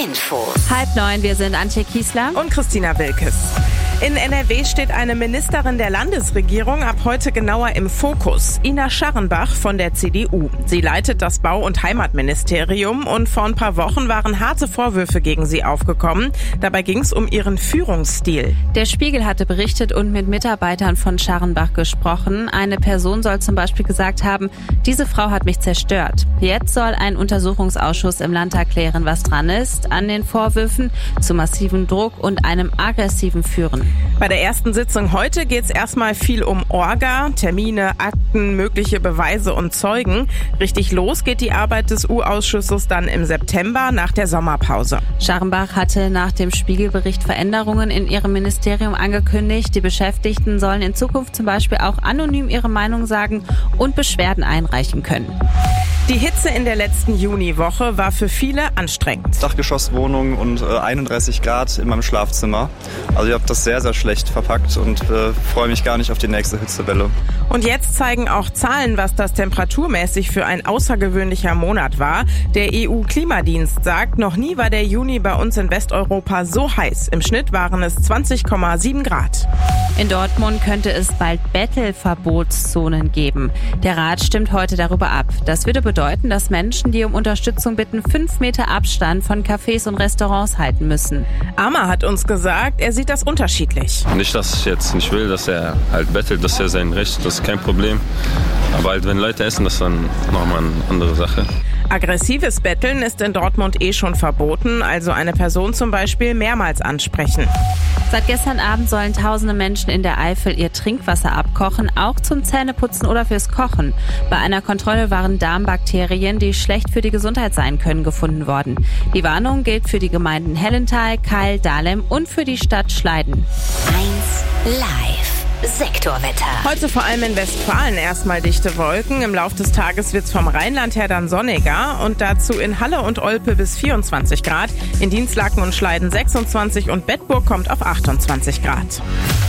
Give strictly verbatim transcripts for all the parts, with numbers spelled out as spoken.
Infos. Halb neun, wir sind Antje Kiesler und Christina Wilkes. In N R W steht eine Ministerin der Landesregierung ab heute genauer im Fokus. Ina Scharrenbach von der C D U. Sie leitet das Bau- und Heimatministerium und vor ein paar Wochen waren harte Vorwürfe gegen sie aufgekommen. Dabei ging es um ihren Führungsstil. Der Spiegel hatte berichtet und mit Mitarbeitern von Scharrenbach gesprochen. Eine Person soll zum Beispiel gesagt haben, diese Frau hat mich zerstört. Jetzt soll ein Untersuchungsausschuss im Landtag klären, was dran ist an den Vorwürfen zu massivem Druck und einem aggressiven Führen. Bei der ersten Sitzung heute geht es erstmal viel um Orga, Termine, Akten, mögliche Beweise und Zeugen. Richtig los geht die Arbeit des U-Ausschusses dann im September nach der Sommerpause. Scharrenbach hatte nach dem Spiegelbericht Veränderungen in ihrem Ministerium angekündigt. Die Beschäftigten sollen in Zukunft zum Beispiel auch anonym ihre Meinung sagen und Beschwerden einreichen können. Die Hitze in der letzten Juniwoche war für viele anstrengend. Dachgeschosswohnung und äh, einunddreißig Grad in meinem Schlafzimmer. Also ich habe das sehr, sehr schlecht verpackt und äh, freue mich gar nicht auf die nächste Hitzewelle. Und jetzt zeigen auch Zahlen, was das temperaturmäßig für ein außergewöhnlicher Monat war. Der E U-Klimadienst sagt, noch nie war der Juni bei uns in Westeuropa so heiß. Im Schnitt waren es zwanzig Komma sieben Grad. In Dortmund könnte es bald Bettelverbotszonen geben. Der Rat stimmt heute darüber ab. Das würde bedeuten, dass Menschen, die um Unterstützung bitten, fünf Meter Abstand von Cafés und Restaurants halten müssen. Amar hat uns gesagt, er sieht das unterschiedlich. Nicht, dass ich jetzt nicht will, dass er halt bettelt, das ist ja sein Recht, das ist kein Problem. Aber halt, wenn Leute essen, das ist dann nochmal eine andere Sache. Aggressives Betteln ist in Dortmund eh schon verboten, also eine Person zum Beispiel mehrmals ansprechen. Seit gestern Abend sollen tausende Menschen in der Eifel ihr Trinkwasser abkochen, auch zum Zähneputzen oder fürs Kochen. Bei einer Kontrolle waren Darmbakterien, die schlecht für die Gesundheit sein können, gefunden worden. Die Warnung gilt für die Gemeinden Hellenthal, Keil, Dahlem und für die Stadt Schleiden. eins live. Sektorwetter. Heute vor allem in Westfalen erstmal dichte Wolken. Im Laufe des Tages wird es vom Rheinland her dann sonniger und dazu in Halle und Olpe bis vierundzwanzig Grad. In Dinslaken und Schleiden sechsundzwanzig und Bedburg kommt auf achtundzwanzig Grad.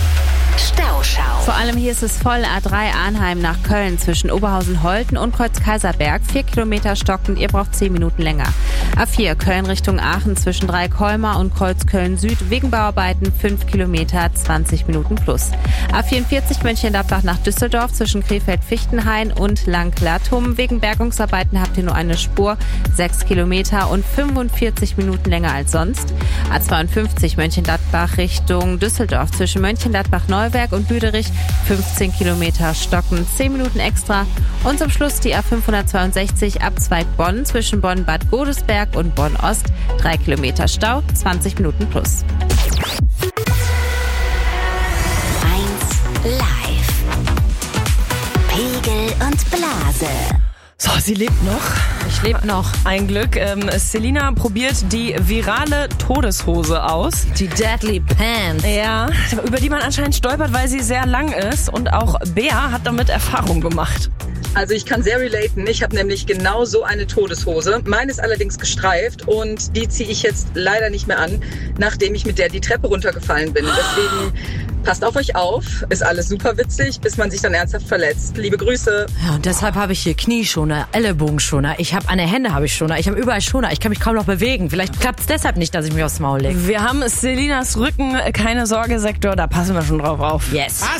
Stauschau. Vor allem hier ist es voll. A drei Arnheim nach Köln zwischen Oberhausen-Holten und Kreuz-Kaiserberg. Vier Kilometer stockend, ihr braucht zehn Minuten länger. A vier Köln Richtung Aachen zwischen Dreikolmar und Kreuz-Köln-Süd. Wegen Bauarbeiten fünf Kilometer, zwanzig Minuten plus. A vierundvierzig Mönchengladbach nach Düsseldorf zwischen Krefeld-Fichtenhain und Lang-Lattum. Wegen Bergungsarbeiten habt ihr nur eine Spur, sechs Kilometer und fünfundvierzig Minuten länger als sonst. A zweiundfünfzig Mönchengladbach Richtung Düsseldorf zwischen Mönchengladbach-Neuwerk und Büderich, fünfzehn Kilometer stocken, zehn Minuten extra. Und zum Schluss die A fünfhundertzweiundsechzig Abzweig Bonn zwischen Bonn-Bad Godesberg und Bonn-Ost, drei Kilometer Stau, zwanzig Minuten plus. eins live. Pegel und Blase. So, sie lebt noch. Ich lebe noch. Ein Glück. Ähm, Selina probiert die virale Todeshose aus. Die Deadly Pants. Ja, über die man anscheinend stolpert, weil sie sehr lang ist. Und auch Bea hat damit Erfahrung gemacht. Also ich kann sehr relaten. Ich habe nämlich genau so eine Todeshose. Meine ist allerdings gestreift und die ziehe ich jetzt leider nicht mehr an, nachdem ich mit der die Treppe runtergefallen bin. Deswegen passt auf euch auf. Ist alles super witzig, bis man sich dann ernsthaft verletzt. Liebe Grüße. Ja, und deshalb habe ich hier Knieschoner, Ellenbogenschoner. Ich habe an der Hände habe ich Schoner. Ich habe überall Schoner. Ich kann mich kaum noch bewegen. Vielleicht klappt es deshalb nicht, dass ich mich aufs Maul lege. Wir haben Selinas Rücken. Keine Sorge, Sektor. Da passen wir schon drauf auf. Yes.